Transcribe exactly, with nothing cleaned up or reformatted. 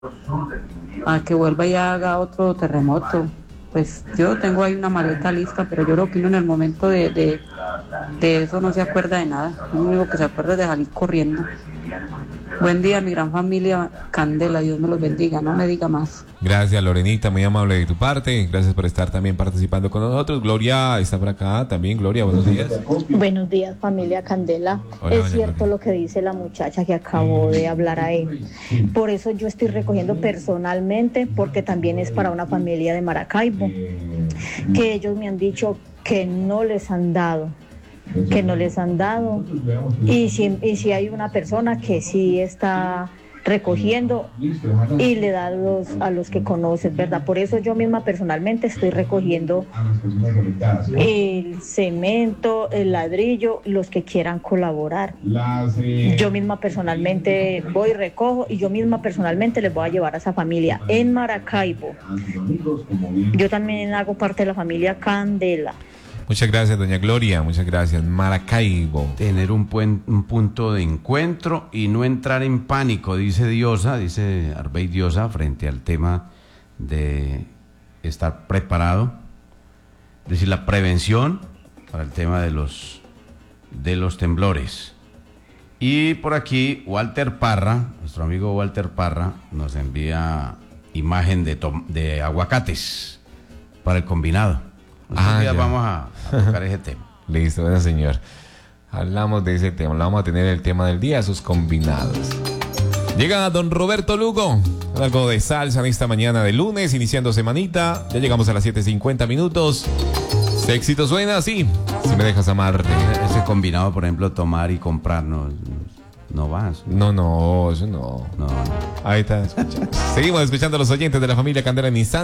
a que vuelva y haga otro terremoto. Pues yo tengo ahí una maleta lista, pero yo creo que uno en el momento de, de, de eso no se acuerda de nada. Lo único que se acuerda es de salir corriendo. Buen día, mi gran familia Candela, Dios me los bendiga, no me diga más. Gracias, Lorenita, muy amable de tu parte. Gracias por estar también participando con nosotros. Gloria está por acá también. Gloria, buenos días. Buenos días, familia Candela. Hola, es doña cierto Gloria. lo que dice la muchacha que acabó de hablar ahí. Por eso yo estoy recogiendo personalmente, porque también es para una familia de Maracaibo, que ellos me han dicho que no les han dado. que no les han dado y si, y si hay una persona que sí está recogiendo y le da a los, a los que conoces, ¿verdad? Por eso yo misma personalmente estoy recogiendo el cemento, el ladrillo, los que quieran colaborar. Yo misma personalmente voy y recojo y yo misma personalmente les voy a llevar a esa familia en Maracaibo. Yo también hago parte de la familia Candela. Muchas gracias, doña Gloria. Muchas gracias. Maracaibo. Tener un, puen- un punto de encuentro y no entrar en pánico, dice Diosa, dice Arbey Diosa, frente al tema de estar preparado. Es decir, la prevención para el tema de los, de los temblores. Y por aquí, Walter Parra, nuestro amigo Walter Parra, nos envía imagen de, tom- de aguacates para el combinado. Ah, Ah, ya ya. vamos a, a tocar ese tema. Listo, bueno, señor. Hablamos de ese tema. Vamos a tener el tema del día, sus combinados. Llega don Roberto Lugo. Algo de salsa en esta mañana de lunes, iniciando semanita. Ya llegamos a las siete cincuenta minutos. ¿Este éxito suena así? Si me dejas amarte. Ese combinado, por ejemplo, tomar y comprar, no, no va. eso- No, no, eso no. No, no. Ahí está. Escuchando. Seguimos escuchando a los oyentes de la familia Candela en instante.